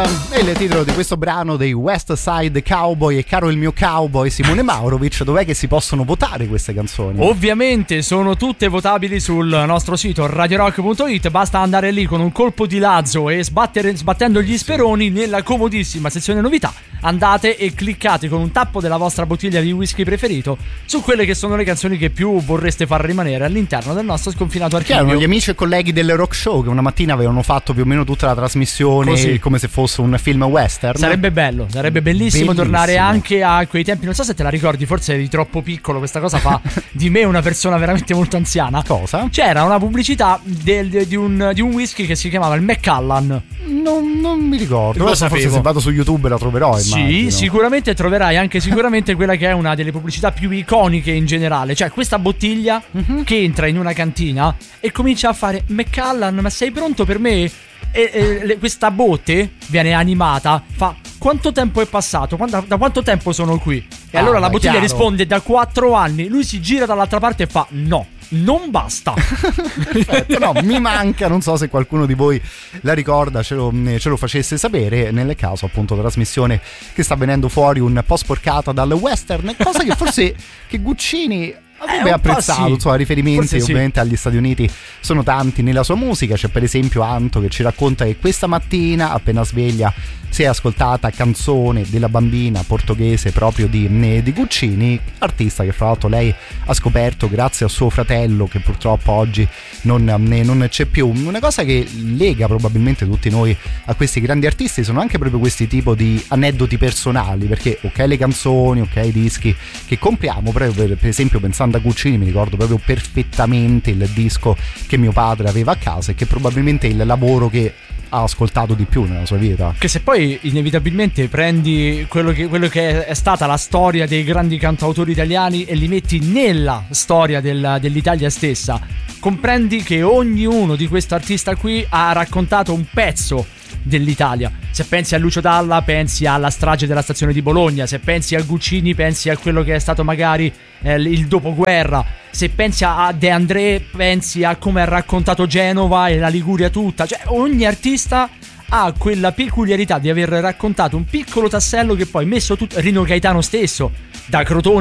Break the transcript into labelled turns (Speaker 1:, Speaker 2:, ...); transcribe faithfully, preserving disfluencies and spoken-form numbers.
Speaker 1: è il titolo di questo brano dei West Side Cowboy. E caro il mio cowboy Simone Maurovic, dov'è che si possono votare queste canzoni?
Speaker 2: Ovviamente sono tutte votabili sul nostro sito radio rock punto it. Basta andare lì con un colpo di lazzo e sbattere, sbattendo gli speroni nella comodissima sezione novità. Andate e cliccate con un tappo della vostra bottiglia di whisky preferito su quelle che sono le canzoni che più vorreste far rimanere all'interno del nostro sconfinato archivio.
Speaker 1: Che erano gli amici e colleghi del Rock Show che una mattina avevano fatto più o meno tutta la trasmissione così, come se fosse un film western.
Speaker 2: Sarebbe bello, sarebbe bellissimo, bellissimo tornare anche a quei tempi. Non so se te la ricordi, forse eri troppo piccolo. Questa cosa fa di me una persona veramente molto anziana.
Speaker 1: Cosa?
Speaker 2: C'era una pubblicità del, di, un, di un whisky che si chiamava il Macallan.
Speaker 1: Non, non mi ricordo.
Speaker 2: Lo
Speaker 1: forse se vado su YouTube la troverò.
Speaker 2: Sì,
Speaker 1: immagino.
Speaker 2: Sicuramente troverai anche sicuramente quella che è una delle pubblicità più iconiche in generale. Cioè questa bottiglia uh-huh. che entra in una cantina e comincia a fare Macallan, ma sei pronto per me? E, e le, questa botte viene animata, fa quanto tempo è passato? Quando, da quanto tempo sono qui? E ah, allora la bottiglia chiaro. risponde da quattro anni. Lui si gira dall'altra parte e fa no, non basta.
Speaker 1: Perfetto, no, mi manca, non so se qualcuno di voi la ricorda, ce lo, ce lo facesse sapere. Nel caso appunto trasmissione che sta venendo fuori un po' sporcata dal western, cosa che forse che Guccini avrebbe eh, apprezzato, sì. Insomma, riferimenti forse ovviamente sì. agli Stati Uniti sono tanti nella sua musica. C'è per esempio Anto che ci racconta che questa mattina appena sveglia si è ascoltata Canzone della bambina portoghese proprio di, di Guccini, artista che fra l'altro lei ha scoperto grazie a suo fratello che purtroppo oggi non, non c'è più. Una cosa che lega probabilmente tutti noi a questi grandi artisti sono anche proprio questi tipo di aneddoti personali, perché ok le canzoni, ok i dischi che compriamo, per, per esempio pensando a Guccini mi ricordo proprio perfettamente il disco che mio padre aveva a casa e che probabilmente è il lavoro che ha ascoltato di più nella sua vita.
Speaker 2: Che se poi inevitabilmente prendi quello che, quello che è stata la storia dei grandi cantautori italiani e li metti nella storia del, dell'Italia stessa, comprendi che ognuno di questo artista qui ha raccontato un pezzo dell'Italia. Se pensi a Lucio Dalla pensi alla strage della stazione di Bologna, se pensi a Guccini pensi a quello che è stato magari eh, il dopoguerra, se pensi a De André pensi a come ha raccontato Genova e la Liguria tutta. Cioè ogni artista ha quella peculiarità di aver raccontato un piccolo tassello che poi messo tutto. Rino Gaetano stesso da Crotone